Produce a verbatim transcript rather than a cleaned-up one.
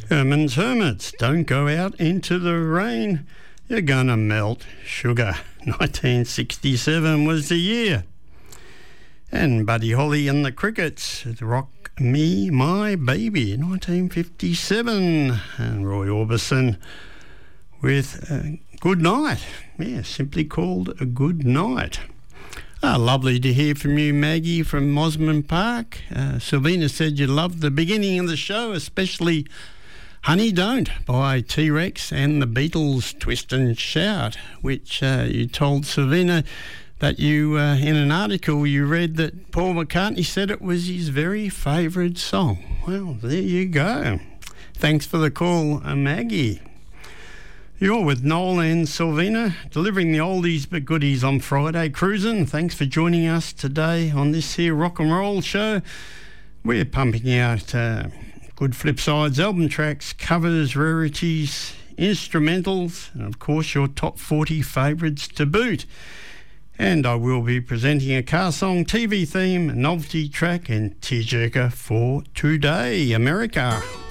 Herman's Hermits, don't go out into the rain, you're gonna melt. Sugar, nineteen sixty-seven was the year. And Buddy Holly and the Crickets, Rock Me My Baby, nineteen fifty-seven. And Roy Orbison with uh, Good Night, yeah, simply called A Good Night. Ah, lovely to hear from you, Maggie from Mosman Park. Uh, Sylvina said you loved the beginning of the show, especially Honey Don't by T-Rex and the Beatles' Twist and Shout, which uh, you told Sylvina that you, uh, in an article you read, that Paul McCartney said it was his very favourite song. Well, there you go. Thanks for the call, uh, Maggie. You're with Noel and Sylvina, delivering the oldies but goodies on Friday cruising. Thanks for joining us today on this here rock and roll show. We're pumping out uh, good flip sides, album tracks, covers, rarities, instrumentals, and of course your top forty favourites to boot. And I will be presenting a car song, T V theme, novelty track and tearjerker for Today, America.